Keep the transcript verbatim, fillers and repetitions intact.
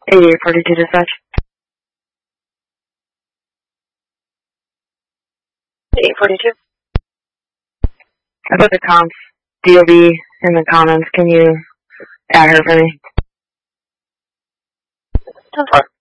eighty-eight forty-two dispatch. eight forty-two. I put the comps D O B in the comments. Can you add her for me? ten four.